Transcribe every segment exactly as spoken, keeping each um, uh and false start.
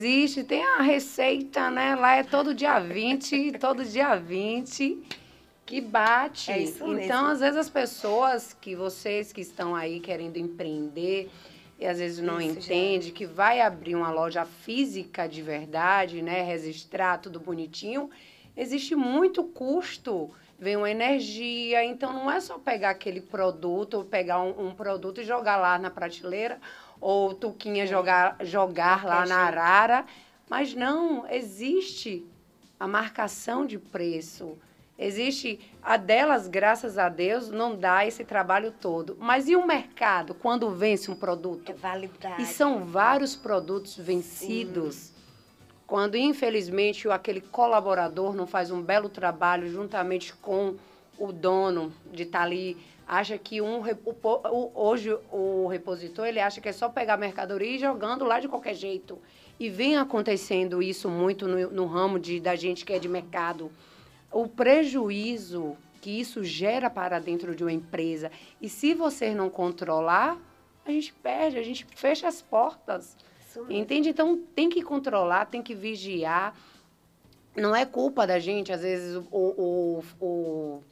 Existe, tem a receita, né? Lá é todo dia vinte, todo dia vinte que bate. É isso mesmo. Então, às vezes, as pessoas que vocês que estão aí querendo empreender e às vezes não entendem que vai abrir uma loja física de verdade, né? Registrar tudo bonitinho, existe muito custo. Vem uma energia, então não é só pegar aquele produto, ou pegar um, um produto e jogar lá na prateleira, ou Tuquinha jogar, jogar lá na arara, mas não, existe a marcação de preço, existe a delas, graças a Deus, não dá esse trabalho todo. Mas e o mercado, quando vence um produto? É validade. E são vários produtos vencidos. Sim. Quando, infelizmente, aquele colaborador não faz um belo trabalho juntamente com o dono de estar ali, acha que um, o, hoje o repositor, ele acha que é só pegar a mercadoria e ir jogando lá de qualquer jeito. E vem acontecendo isso muito no, no ramo de, da gente que é de mercado. O prejuízo que isso gera para dentro de uma empresa. E se você não controlar, a gente perde, a gente fecha as portas. Entende? Então, tem que controlar, tem que vigiar. Não é culpa da gente, às vezes, o, o, o,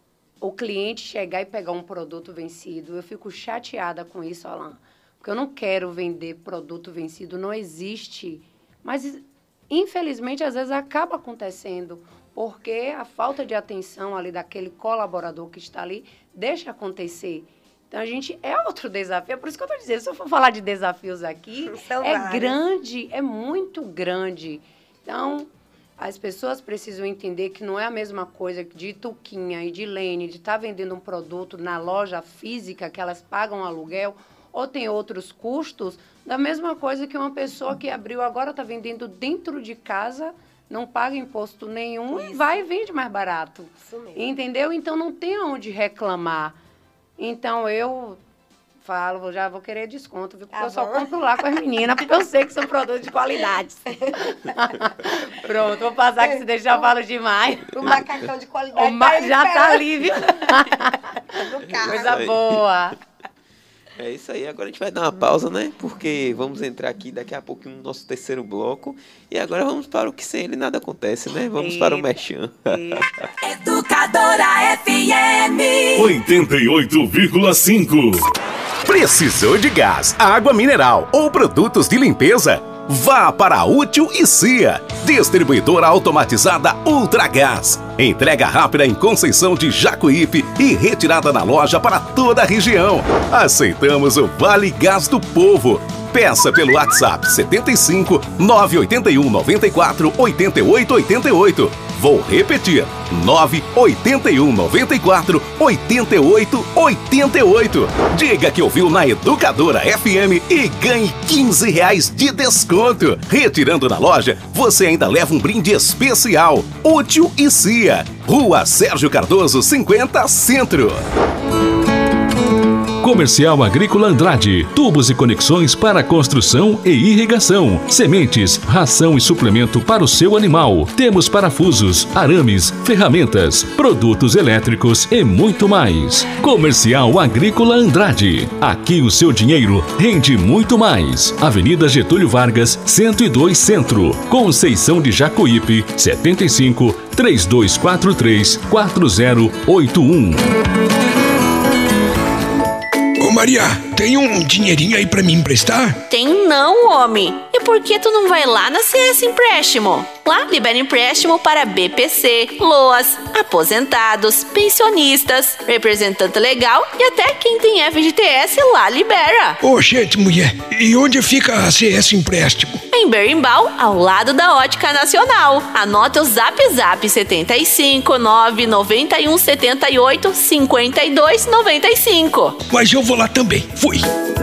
o cliente chegar e pegar um produto vencido. Eu fico chateada com isso, Alan. Porque eu não quero vender produto vencido, não existe. Mas, infelizmente, às vezes acaba acontecendo. Porque a falta de atenção ali daquele colaborador que está ali deixa acontecer. Então, a gente é outro desafio. É por isso que eu estou dizendo, se eu for falar de desafios aqui, São é vários. grande, é muito grande. Então, as pessoas precisam entender que não é a mesma coisa de Tuquinha e de Lene, de estar tá vendendo um produto na loja física, que elas pagam aluguel, ou tem outros custos, da mesma coisa que uma pessoa que abriu agora está vendendo dentro de casa, não paga imposto nenhum Isso. e vai e vende mais barato. Isso mesmo. Entendeu? Então, não tem onde reclamar. Então, eu falo, já vou querer desconto, viu? Porque tá eu só compro lá com as meninas, porque eu sei que são produtos de qualidade. Pronto, vou passar que se deixar eu falo demais. O macacão de qualidade o ma tá já tá ali, viu? Coisa é boa. É isso aí, agora a gente vai dar uma pausa, né? Porque vamos entrar aqui daqui a pouco no nosso terceiro bloco. E agora vamos para o que sem ele nada acontece, né? Vamos Eita. para o Merchan. Educadora F M oitenta e oito vírgula cinco. Precisou de gás, água mineral ou produtos de limpeza? Vá para a Útil e Cia, distribuidora automatizada Ultragás. Entrega rápida em Conceição de Jacuípe e retirada na loja para toda a região. Aceitamos o Vale Gás do Povo. Peça pelo WhatsApp setenta e cinco, nove oito um, nove quatro, oito oito oito oito. Vou repetir, nove oito um, nove quatro, oito oito oito oito. Diga que ouviu na Educadora F M e ganhe quinze reais de desconto. Retirando na loja, você ainda leva um brinde especial. Útil e Cia, Rua Sérgio Cardoso, cinquenta, Centro. Comercial Agrícola Andrade, tubos e conexões para construção e irrigação, sementes, ração e suplemento para o seu animal. Temos parafusos, arames, ferramentas, produtos elétricos e muito mais. Comercial Agrícola Andrade, aqui o seu dinheiro rende muito mais. Avenida Getúlio Vargas, cento e dois, Centro, Conceição de Jacuípe, setenta e cinco, três dois quatro três, quatro zero oito um. Ô Maria, tem um dinheirinho aí pra me emprestar? Tem não, homem. E por que tu não vai lá na C S Empréstimo? Lá libera empréstimo para B P C, LOAS, aposentados, pensionistas, representante legal e até quem tem F G T S lá libera. Ô, gente, mulher, e onde fica a C S Empréstimo? Em Berimbau, ao lado da Ótica Nacional. Anota o zap zap setenta e cinco, nove nove um, setenta e oito, cinquenta e dois, noventa e cinco. Mas eu vou lá também. Fui.